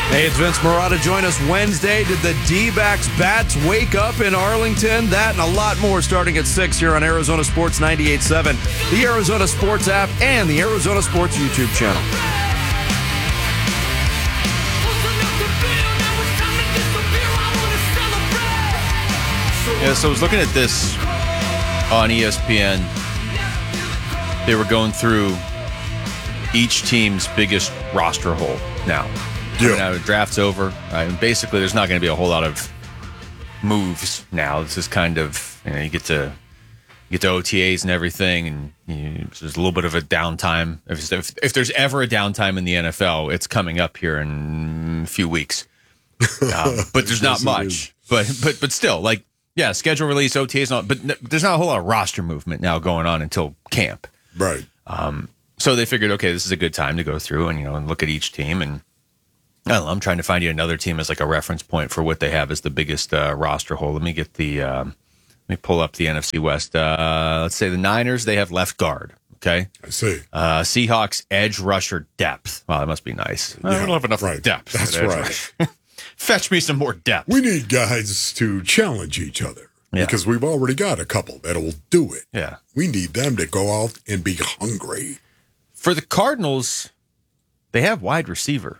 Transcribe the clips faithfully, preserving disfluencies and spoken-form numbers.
Hey, it's Vince Marotta. Join us Wednesday. Did the D-backs bats wake up in Arlington? That and a lot more starting at six here on Arizona Sports ninety-eight point seven, the Arizona Sports app, and the Arizona Sports YouTube channel. Yeah, so I was looking at this on E S P N. They were going through each team's biggest roster hole now. Yeah. Now the draft's over. Right? And basically, there's not going to be a whole lot of moves now. This is kind of, you know, you get to you get to O T As and everything, and you, there's a little bit of a downtime. If, if, if there's ever a downtime in the N F L, it's coming up here in a few weeks. Um, but there's not Yes, it much. is. But but but still, like, yeah, schedule release, O T As, and all, but n- there's not a whole lot of roster movement now going on until camp. Right. Um, so they figured, okay, this is a good time to go through and, you know, and look at each team. And I don't know, I'm trying to find you another team as like a reference point for what they have as the biggest uh, roster hole. Let me get the, um, let me pull up the N F C West. Uh, let's say the Niners, they have left guard. Okay. I see. Uh, Seahawks, edge rusher depth. Wow, that must be nice. I Yeah, don't have enough right. depth. That's at edge right. rusher. Fetch me some more depth. We need guys to challenge each other Yeah. because we've already got a couple that'll do it. Yeah. We need them to go out and be hungry. For the Cardinals, they have wide receiver.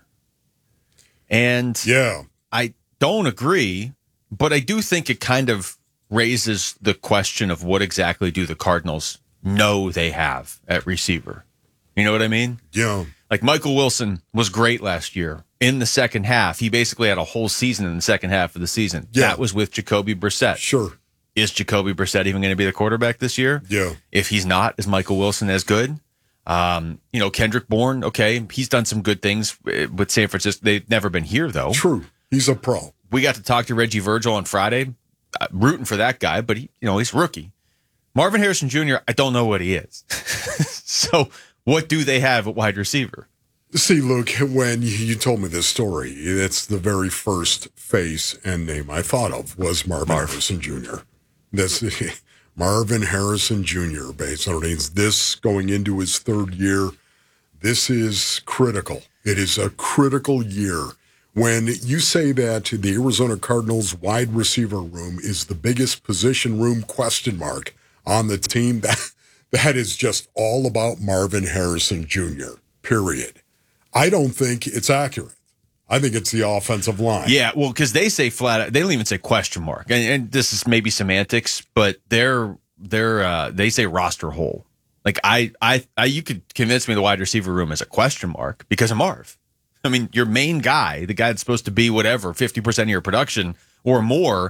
And Yeah. I don't agree, but I do think it kind of raises the question of what exactly do the Cardinals know they have at receiver. You know what I mean? Yeah. Like Michael Wilson was great last year. In the second half, he basically had a whole season in the second half of the season. Yeah. That was with Jacoby Brissett. Sure. Is Jacoby Brissett even going to be the quarterback this year? Yeah. If he's not, is Michael Wilson as good? Um, you know, Kendrick Bourne, okay, he's done some good things with San Francisco. They've never been here, though. True. He's a pro. We got to talk to Reggie Virgil on Friday, uh, rooting for that guy, but he, you know, he's rookie. Marvin Harrison Junior, I don't know what he is. So what do they have at wide receiver? See, Luke, when you told me this story, it's the very first face and name I thought of was Marvin Marv. Harrison Junior This Marvin Harrison Junior Based on this going into his third year, this is critical. It is a critical year. When you say that the Arizona Cardinals wide receiver room is the biggest position room question mark on the team, that that is just all about Marvin Harrison Junior, period. I don't think it's accurate. I think it's the offensive line. Yeah, well, because they say flat, they don't even say question mark, and, and this is maybe semantics, but they're they're uh, they say roster hole. Like I, I, I, you could convince me the wide receiver room is a question mark because of Marv. I mean, your main guy, the guy that's supposed to be whatever fifty percent of your production or more.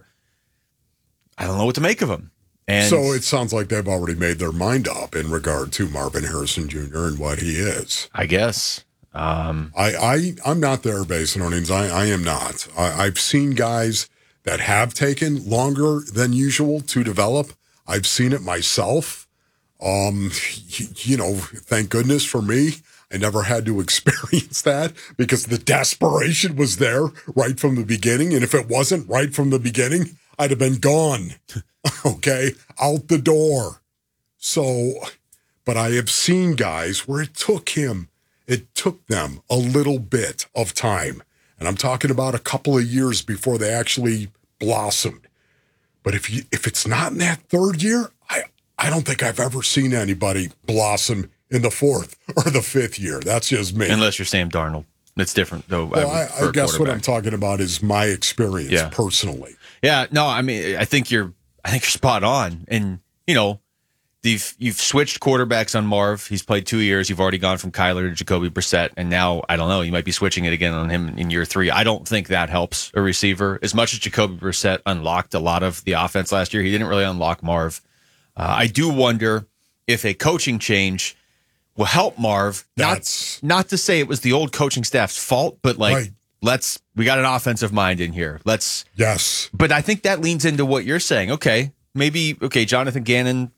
I don't know what to make of him. And so it sounds like they've already made their mind up in regard to Marvin Harrison Junior and what he is. I guess. Um, I, I, I'm not there, Basin Earnings. I, I am not. I, I've seen guys that have taken longer than usual to develop. I've seen it myself. Um, you know, thank goodness for me, I never had to experience that because the desperation was there right from the beginning. And if it wasn't right from the beginning, I'd have been gone. Okay, out the door. So, but I have seen guys where it took him, it took them a little bit of time. And I'm talking about a couple of years before they actually blossomed. But if you if it's not in that third year, I, I don't think I've ever seen anybody blossom in the fourth or the fifth year. That's just me. unless you're Sam Darnold. That's different, though. Well, I, for I a guess what I'm quarterback. talking about is my experience Yeah. personally. Yeah, no, I mean, I think you're, I think you're spot on. And, you know, you've, you've switched quarterbacks on Marv. He's played two years. You've already gone from Kyler to Jacoby Brissett. And now, I don't know, you might be switching it again on him in year three. I don't think that helps a receiver. As much as Jacoby Brissett unlocked a lot of the offense last year, he didn't really unlock Marv. Uh, I do wonder if a coaching change will help Marv. Not, That's- not to say it was the old coaching staff's fault, but like, Right. let's, we got an offensive mind in here. Let's, Yes. but I think that leans into what you're saying. Okay, maybe okay, Jonathan Gannon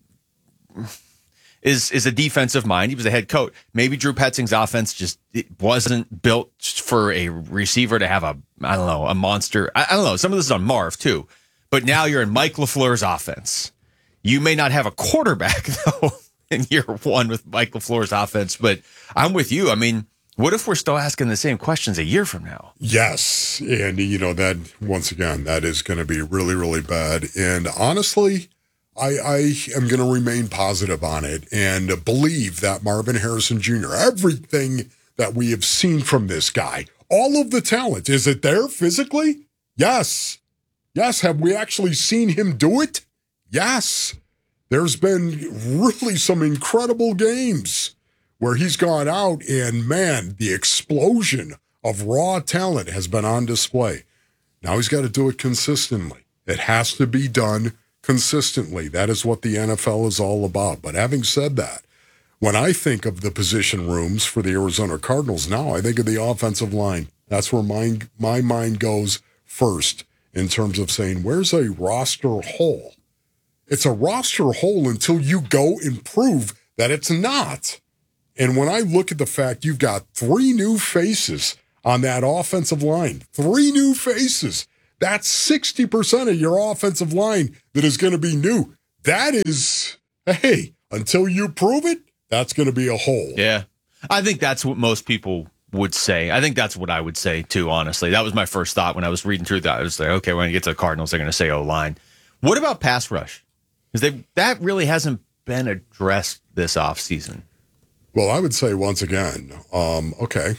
is is a defensive mind. He was a head coach. Maybe Drew Petzing's offense just it wasn't built for a receiver to have a I don't know a monster. I, I don't know. Some of this is on Marv too. But now you're in Mike LaFleur's offense. You may not have a quarterback though in year one with Mike LaFleur's offense. But I'm with you. I mean, What if we're still asking the same questions a year from now? Yes. And, you know, that, once again, that is going to be really, really bad. And honestly, I, I am going to remain positive on it and believe that Marvin Harrison Junior, everything that we have seen from this guy, all of the talent, is it there physically? Yes. Yes. Have we actually seen him do it? Yes. There's been really some incredible games where he's gone out and, man, the explosion of raw talent has been on display. Now he's got to do it consistently. It has to be done consistently. That is what the N F L is all about. But having said that, when I think of the position rooms for the Arizona Cardinals now, I think of the offensive line. That's where my, my mind goes first in terms of saying, where's a roster hole? It's a roster hole until you go and prove that it's not. And when I look at the fact you've got three new faces on that offensive line, three new faces, that's sixty percent of your offensive line that is going to be new. That is, hey, until you prove it, that's going to be a hole. Yeah. I think that's what most people would say. I think that's what I would say, too, honestly. That was my first thought when I was reading through that. I was like, okay, when I get to the Cardinals, they're going to say O-line. What about pass rush? Because that really hasn't been addressed this offseason. Well, I would say once again, um, okay,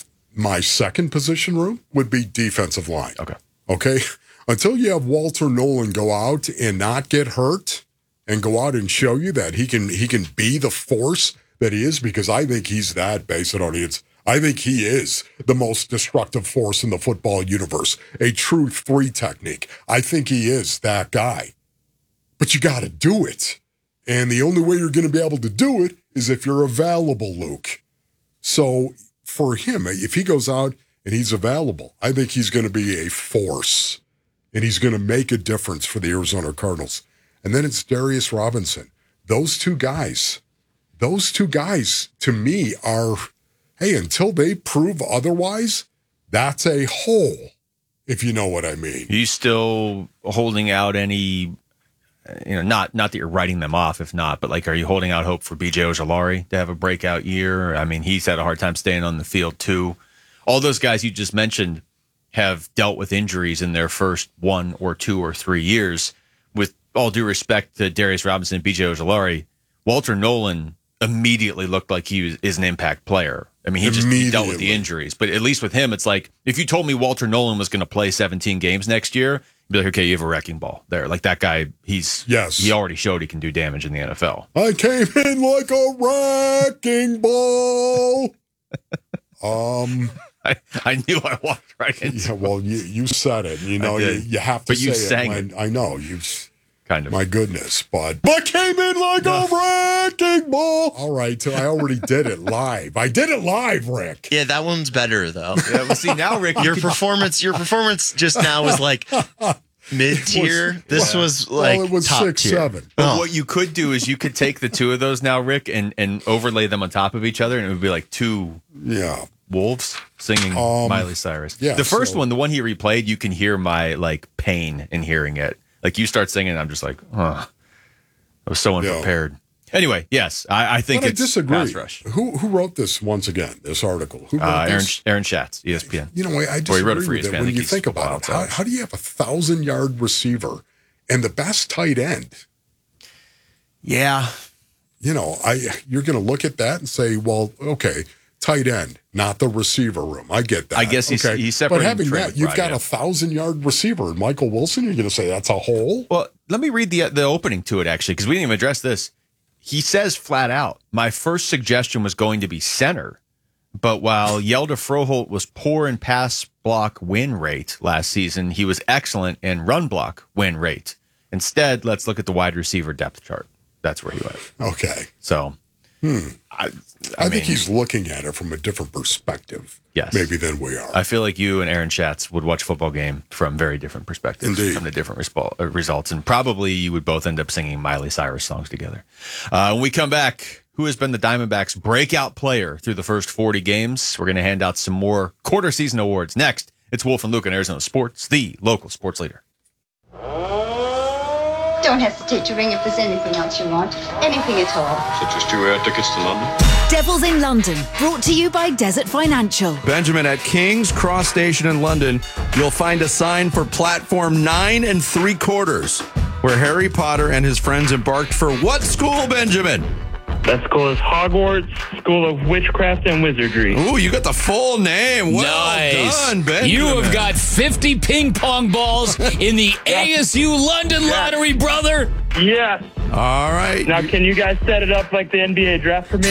my second position room would be defensive line. Okay. Okay? Until you have Walter Nolan go out and not get hurt and go out and show you that he can he can be the force that he is, because I think he's that, based on audience. I think he is the most destructive force in the football universe, a true three technique. I think he is that guy. But you got to do it. And the only way you're going to be able to do it is if you're available, Luke. So for him, if he goes out and he's available, I think he's going to be a force. And he's going to make a difference for the Arizona Cardinals. And then it's Darius Robinson. Those two guys, those two guys to me are, hey, until they prove otherwise, that's a hole, if you know what I mean. Are you still holding out any... You know, not not that you're writing them off, if not, but like, are you holding out hope for B J Ojulari to have a breakout year? I mean, he's had a hard time staying on the field too. All those guys you just mentioned have dealt with injuries in their first one or two or three years. With all due respect to Darius Robinson and B J Ojulari, Walter Nolan immediately looked like he was, is an impact player. I mean, he just he dealt with the injuries, but at least with him, it's like, if you told me Walter Nolan was going to play seventeen games next year, be like, okay, you have a wrecking ball there. Like, that guy, he's yes. he already showed he can do damage in the N F L. I came in like a wrecking ball. um, I, I knew I walked right into yeah, well, you, you said it. You know, you, you have to but say you it. sang When, it. I know. You kind of. My goodness. But, but came in like a wrecking ball. All right, so I already did it live. I did it live, Rick. Yeah, that one's better, though. Yeah, well, see, now, Rick, your performance, your performance just now was like mid tier. This well, was like well, it was top six, tier. seven. But Oh. what you could do is you could take the two of those now, Rick, and, and overlay them on top of each other, and it would be like two Yeah. wolves singing Um, Miley Cyrus. yeah, the first so- one, the one he replayed, you can hear my like pain in hearing it. Like, you start singing, and I'm just like, huh. I was so unprepared. Yeah. Anyway, yes, I, I think But it's I disagree. pass rush. Who who wrote this once again? This article. Who wrote Uh, Aaron this? Aaron Schatz, E S P N. You know, I, I Or he disagree wrote it for with E S P N. it I when think you he's think about it. How, wild. how do you have a thousand yard receiver and the best tight end? Yeah. You know, I you're going to look at that and say, well, okay, tight end, not the receiver room. I get that. I guess he's- okay. he's But separating having Trey that, you've McBride, got yeah. a thousand yard receiver, Michael Wilson. You're going to say that's a hole. Well, let me read the the opening to it, actually, because we didn't even address this. He says flat out, my first suggestion was going to be center, but while Yelda Froholt was poor in pass block win rate last season, he was excellent in run block win rate. Instead, let's look at the wide receiver depth chart. That's where he went. Okay. So, Hmm. I, I, I, mean, think he's looking at it from a different perspective. Yes. Maybe than we are. I feel like you and Aaron Schatz would watch a football game from very different perspectives, Indeed. from the different respo- uh, results, and probably you would both end up singing Miley Cyrus songs together. Uh, when we come back, who has been the Diamondbacks' breakout player through the first forty games? We're going to hand out some more quarter season awards. Next, it's Wolf and Luke in Arizona Sports, the local sports leader. don't hesitate to ring if there's anything else you want. Anything at all. Such as two air tickets to London. Devils in London, brought to you by Desert Financial. Benjamin, at King's Cross Station in London, you'll find a sign for platform nine and three quarters, where Harry Potter and his friends embarked for what school, Benjamin? That school is Hogwarts School of Witchcraft and Wizardry. Ooh, you got the full name. Well nice. done, Benjamin. You have got fifty ping pong balls in the A S U London yes. lottery, brother. Yes. All right. Now, can you guys set it up like the N B A draft for me?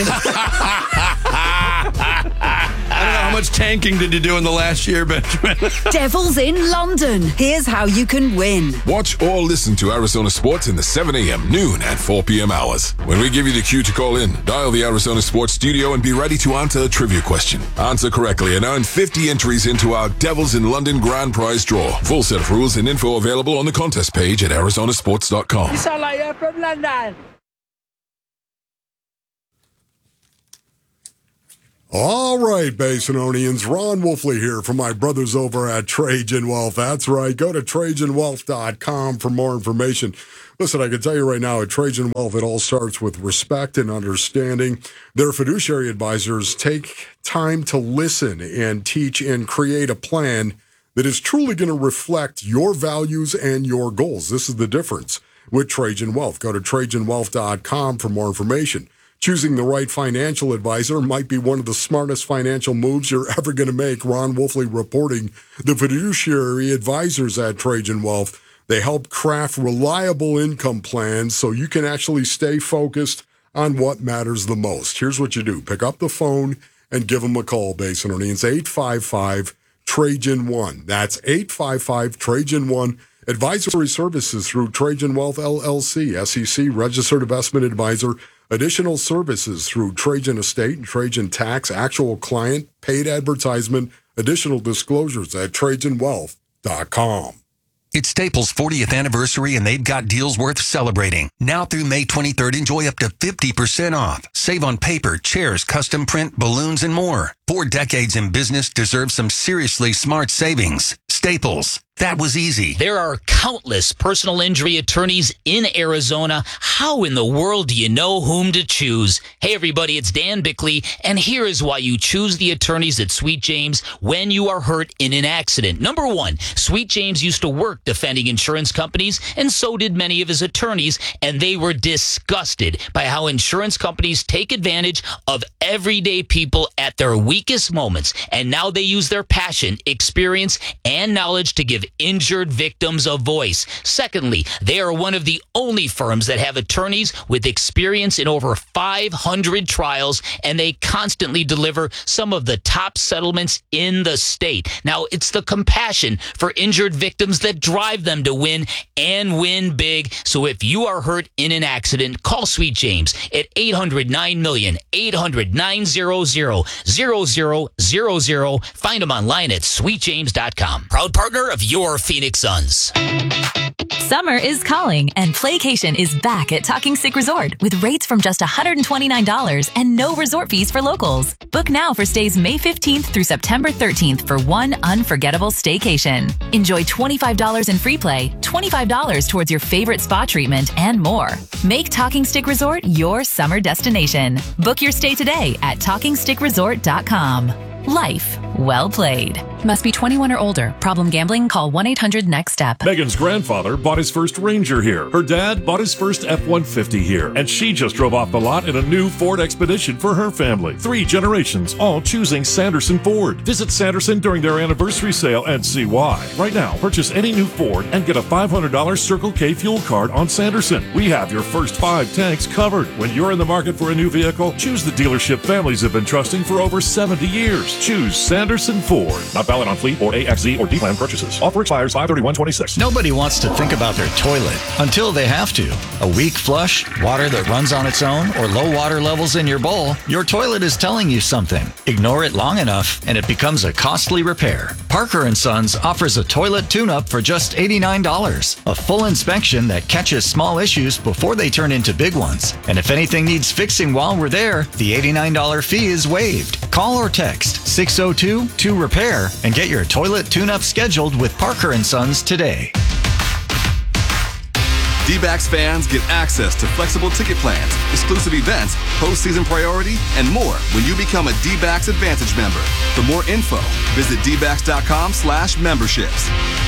I don't know, how much tanking did you do in the last year, Benjamin? Devils in London. Here's how you can win. Watch or listen to Arizona Sports in the seven a.m., noon, and four p.m. hours. When we give you the cue to call in, dial the Arizona Sports studio and be ready to answer a trivia question. Answer correctly and earn fifty entries into our Devils in London grand prize draw. Full set of rules and info available on the contest page at arizona sports dot com. You sound like you're from London. All right, Basinonians, Ron Wolfley here from my brothers over at Trajan Wealth. That's right. Go to trajan wealth dot com for more information. Listen, I can tell you right now, at Trajan Wealth, it all starts with respect and understanding. Their fiduciary advisors take time to listen and teach and create a plan that is truly going to reflect your values and your goals. This is the difference with Trajan Wealth. Go to trajan wealth dot com for more information. Choosing the right financial advisor might be one of the smartest financial moves you're ever going to make. Ron Wolfley reporting the fiduciary advisors at Trajan Wealth. They help craft reliable income plans so you can actually stay focused on what matters the most. Here's what you do. Pick up the phone and give them a call, Basinonians. eight five five Trajan one. That's eight five five Trajan one. Advisory services through Trajan Wealth, L L C, S E C, registered investment advisor. Additional services through Trajan Estate and Trajan Tax, actual client, paid advertisement, additional disclosures at trajan wealth dot com. It's Staples' fortieth anniversary, and they've got deals worth celebrating. Now through May twenty-third, enjoy up to fifty percent off. Save on paper, chairs, custom print, balloons, and more. Four decades in business deserve some seriously smart savings. Staples. That was easy. There are countless personal injury attorneys in Arizona. How in the world do you know whom to choose? Hey, everybody, it's Dan Bickley, and here is why you choose the attorneys at Sweet James when you are hurt in an accident. Number one, Sweet James used to work defending insurance companies, and so did many of his attorneys, and they were disgusted by how insurance companies take advantage of everyday people at their weakest moments, and now they use their passion, experience, and knowledge to give injured victims a voice. Secondly, they are one of the only firms that have attorneys with experience in over five hundred trials, and they constantly deliver some of the top settlements in the state. Now, it's the compassion for injured victims that drive them to win and win big. So if you are hurt in an accident, call Sweet James at eight hundred nine million, eight hundred nine hundred, zero zero zero zero. Find them online at sweet james dot com. Proud partner of your Phoenix Suns. Summer is calling, and Playcation is back at Talking Stick Resort with rates from just one hundred twenty-nine dollars and no resort fees for locals. Book now for stays May fifteenth through September thirteenth for one unforgettable staycation. Enjoy twenty-five dollars in free play, twenty-five dollars towards your favorite spa treatment, and more. Make Talking Stick Resort your summer destination. Book your stay today at talking stick resort dot com. Life well played. Must be twenty-one or older. Problem gambling? Call one eight hundred next step. Megan's grandfather bought his first Ranger here. Her dad bought his first F one fifty here. And she just drove off the lot in a new Ford Expedition for her family. Three generations, all choosing Sanderson Ford. Visit Sanderson during their anniversary sale and see why. Right now, purchase any new Ford and get a five hundred dollars Circle K fuel card on Sanderson. We have your first five tanks covered. When you're in the market for a new vehicle, choose the dealership families have been trusting for over seventy years. Choose Sanderson Ford. Not valid on fleet or A X Z or D-Plan purchases. Offer expires five thirty-one twenty-six. Nobody wants to think about their toilet until they have to. A weak flush, water that runs on its own, or low water levels in your bowl, your toilet is telling you something. Ignore it long enough and it becomes a costly repair. Parker and Sons offers a toilet tune-up for just eighty-nine dollars. A full inspection that catches small issues before they turn into big ones. And if anything needs fixing while we're there, the eighty-nine dollars fee is waived. Call or text six oh two two repair and get your toilet tune-up scheduled with Parker and Sons today. D-backs fans get access to flexible ticket plans, exclusive events, postseason priority, and more when you become a D-backs Advantage member. For more info, visit D backs dot com slash memberships.